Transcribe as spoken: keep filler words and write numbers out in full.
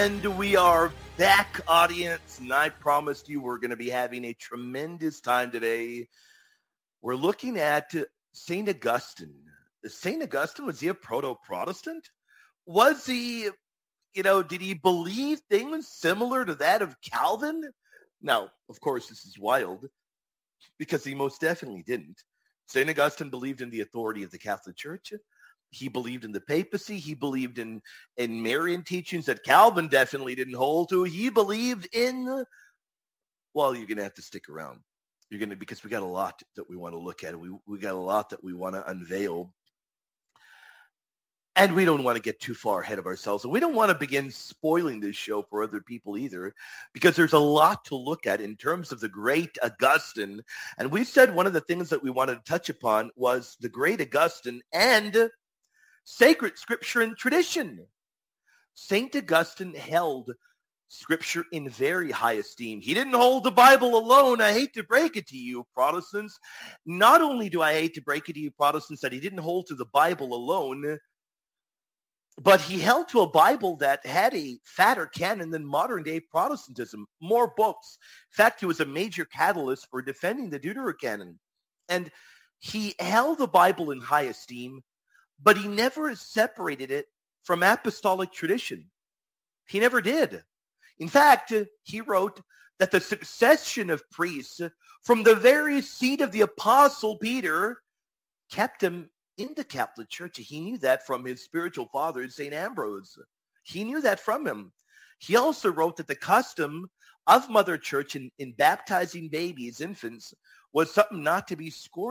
And we are back, audience, and I promised you we're going to be having a tremendous time today. We're looking at Saint Augustine. Saint Augustine, was he a proto-Protestant? Was he, you know, did he believe things similar to that of Calvin? Now, of course, this is wild, because he most definitely didn't. Saint Augustine believed in the authority of the Catholic Church. He believed in the papacy. He believed in, in Marian teachings that Calvin definitely didn't hold to. He believed in, well, you're going to have to stick around. You're going to, because we got a lot that we want to look at. We, we got a lot that we want to unveil. And we don't want to get too far ahead of ourselves. And we don't want to begin spoiling this show for other people either, because there's a lot to look at in terms of the great Augustine. And we said one of the things that we wanted to touch upon was the great Augustine and sacred scripture and tradition. Saint Augustine held scripture in very high esteem. He didn't hold the Bible alone. I hate to break it to you, Protestants. Not only do I hate to break it to you, Protestants, that he didn't hold to the Bible alone, but he held to a Bible that had a fatter canon than modern-day Protestantism, more books. In fact, he was a major catalyst for defending the Deuterocanon. And he held the Bible in high esteem, but he never separated it from apostolic tradition. He never did. In fact, he wrote that the succession of priests from the very seat of the Apostle Peter kept him in the Catholic Church. He knew that from his spiritual father, Saint Ambrose. He knew that from him. He also wrote that the custom of Mother Church in, in baptizing babies, infants, was something not to be scorned